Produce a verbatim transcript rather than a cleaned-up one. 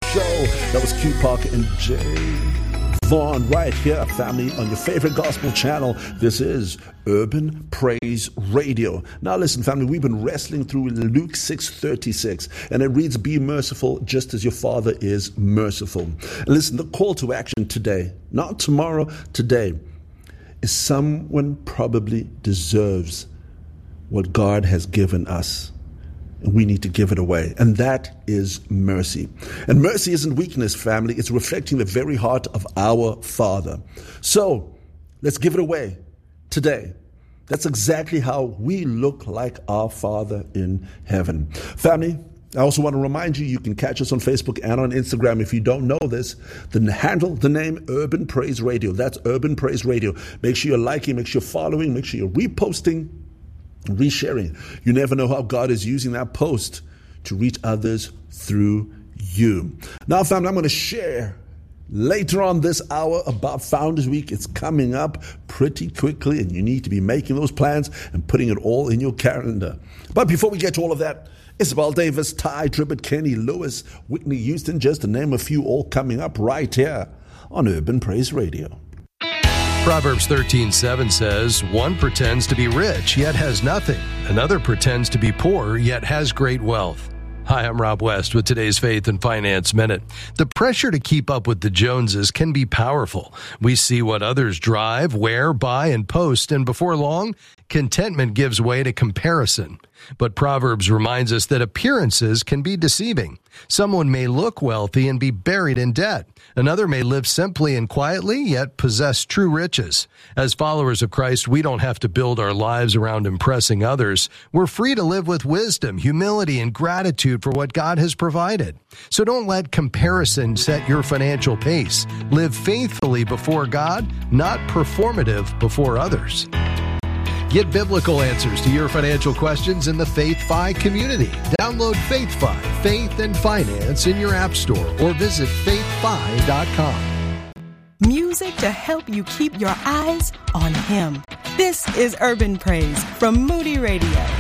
show. That was Q Parker and Jay Vaughn right here, family, on your favorite gospel channel. This is Urban Praise Radio. Now listen, family, we've been wrestling through Luke six thirty-six, and it reads, be merciful just as your Father is merciful. And listen, the call to action today, not tomorrow, today, is someone probably deserves what God has given us. And we need to give it away. And that is mercy. And mercy isn't weakness, family. It's reflecting the very heart of our Father. So let's give it away today. That's exactly how we look like our Father in heaven. Family, I also want to remind you, you can catch us on Facebook and on Instagram. If you don't know this, the handle, the name, Urban Praise Radio. That's Urban Praise Radio. Make sure you're liking, make sure you're following, make sure you're reposting, resharing. You never know how God is using that post to reach others through you. Now, family, I'm going to share later on this hour about Founders Week. It's coming up pretty quickly, and you need to be making those plans and putting it all in your calendar. But before we get to all of that, Isabel Davis, Ty Tribbett, Kenny Lewis, Whitney Houston, just to name a few, all coming up right here on Urban Praise Radio. Proverbs thirteen seven says, one pretends to be rich, yet has nothing. Another pretends to be poor, yet has great wealth. Hi, I'm Rob West with today's Faith and Finance Minute. The pressure to keep up with the Joneses can be powerful. We see what others drive, wear, buy, and post, and before long, contentment gives way to comparison. But Proverbs reminds us that appearances can be deceiving. Someone may look wealthy and be buried in debt. Another may live simply and quietly, yet possess true riches. As followers of Christ, we don't have to build our lives around impressing others. We're free to live with wisdom, humility, and gratitude for what God has provided. So don't let comparison set your financial pace. Live faithfully before God, not performative before others. Get biblical answers to your financial questions in the FaithFi community. Download FaithFi, Faith and Finance in your app store or visit faith fi dot com. Music to help you keep your eyes on Him. This is Urban Praise from Moody Radio.